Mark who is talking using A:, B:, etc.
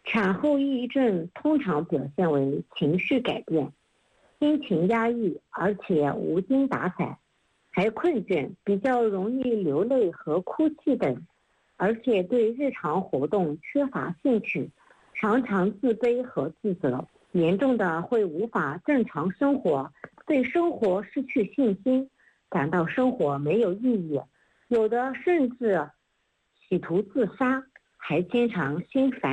A: 产后抑郁症通常表现为情绪改变，心情压抑，而且无精打采，还困倦，比较容易流泪和哭泣等，而且对日常活动缺乏兴趣，常常自卑和自责，严重的会无法正常生活，对生活失去信心，感到生活没有意义，有的甚至企图自杀，还经常心烦